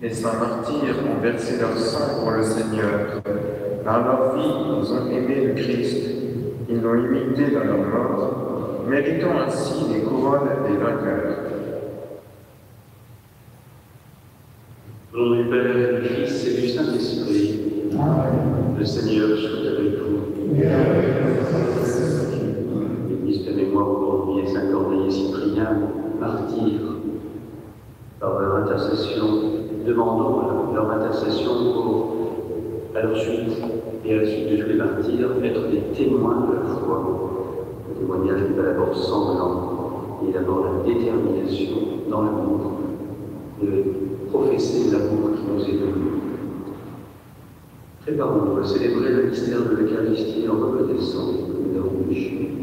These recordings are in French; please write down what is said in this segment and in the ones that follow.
Les saints martyrs ont versé leur sang pour le Seigneur. Par leur vie, ils ont aimé le Christ. Ils l'ont imité dans leur mort, méritant ainsi les couronnes des vainqueurs. Au nom du Père, et du Fils et du Saint-Esprit. Amen. Le Seigneur soit avec vous. L'Église fait mémoire aujourd'hui des saints Corneille et Cyprien, martyrs. Par leur intercession, demandons leur intercession pour, à leur suite et à la suite de tous les martyrs, être des témoins de la foi. Le témoignage n'est pas d'abord sanglant, il est d'abord la détermination dans l'amour, de professer l'amour qui nous est donné. Préparons-nous à célébrer le mystère de l'Eucharistie en reconnaissant que nous avons péché.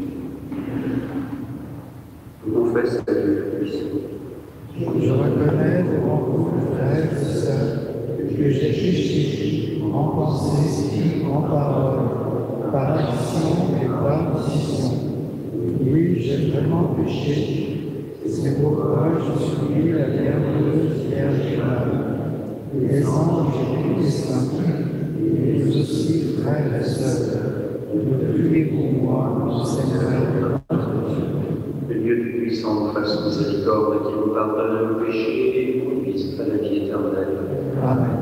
Je confesse à Dieu Tout-Puissant. Je reconnais devant vous, frères et sœurs, que j'ai péché en pensée et en parole, par action et par décision. Oui, j'ai vraiment péché. C'est pourquoi je supplie la bienheureuse Vierge Marie, les anges et les saints, et vous aussi, frères et sœurs, de prier pour moi, mon Seigneur. Le Dieu Tout-Puissant nous fasse miséricorde et qui nous pardonne nos péchés et nous conduise à la vie éternelle. Amen.